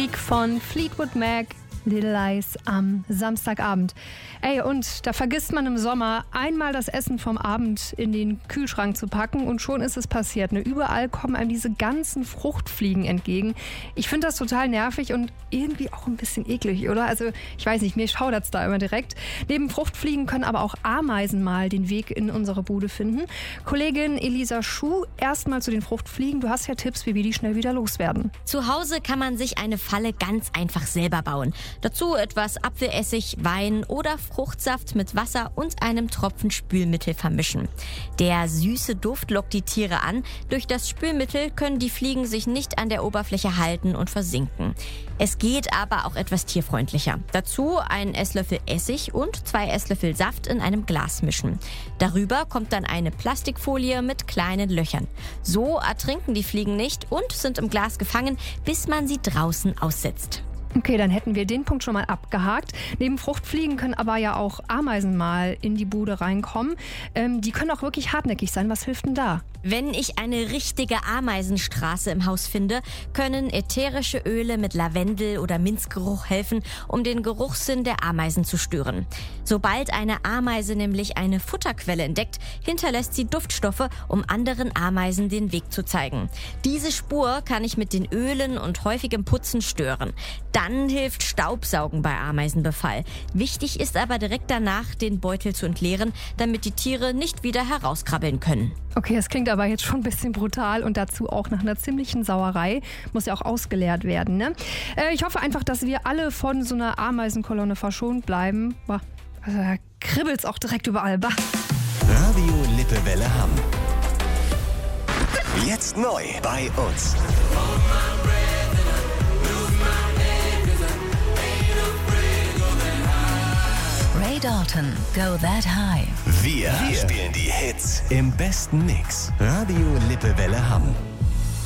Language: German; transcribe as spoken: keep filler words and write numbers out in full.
Musik von Fleetwood Mac, Little Eyes am Samstagabend. Ey, und da vergisst man im Sommer einmal das Essen vom Abend in den Kühlschrank zu packen und schon ist es passiert. Ne? Überall kommen einem diese ganzen Fruchtfliegen entgegen. Ich finde das total nervig und irgendwie auch ein bisschen eklig, oder? Also ich weiß nicht, mir schaudert's da immer direkt. Neben Fruchtfliegen können aber auch Ameisen mal den Weg in unsere Bude finden. Kollegin Elisa Schuh, erstmal zu den Fruchtfliegen. Du hast ja Tipps, wie wir die schnell wieder loswerden. Zu Hause kann man sich eine Falle ganz einfach selber bauen. Dazu etwas Apfelessig, Wein oder Fruchtsaft mit Wasser und einem Tropfen Spülmittel vermischen. Der süße Duft lockt die Tiere an. Durch das Spülmittel können die Fliegen sich nicht an der Oberfläche halten und versinken. Es geht aber auch etwas tierfreundlicher. Dazu einen Esslöffel Essig und zwei Esslöffel Saft in einem Glas mischen. Darüber kommt dann eine Plastikfolie mit kleinen Löchern. So ertrinken die Fliegen nicht und sind im Glas gefangen, bis man sie draußen aussetzt. Okay, dann hätten wir den Punkt schon mal abgehakt. Neben Fruchtfliegen können aber ja auch Ameisen mal in die Bude reinkommen. Ähm, die können auch wirklich hartnäckig sein. Was hilft denn da? Wenn ich eine richtige Ameisenstraße im Haus finde, können ätherische Öle mit Lavendel- oder Minzgeruch helfen, um den Geruchssinn der Ameisen zu stören. Sobald eine Ameise nämlich eine Futterquelle entdeckt, hinterlässt sie Duftstoffe, um anderen Ameisen den Weg zu zeigen. Diese Spur kann ich mit den Ölen und häufigem Putzen stören. Dann hilft Staubsaugen bei Ameisenbefall. Wichtig ist aber direkt danach, den Beutel zu entleeren, damit die Tiere nicht wieder herauskrabbeln können. Okay, das klingt aber jetzt schon ein bisschen brutal und dazu auch nach einer ziemlichen Sauerei. Muss ja auch ausgeleert werden, ne? Äh, ich hoffe einfach, dass wir alle von so einer Ameisenkolonne verschont bleiben. Boah, also da kribbelt's auch direkt überall. Bah. Radio Lippewelle Hamm. Jetzt neu bei uns. Ray Dalton, Go That High. Wir, Wir spielen die Hits im besten Mix. Radio Lippewelle Hamm.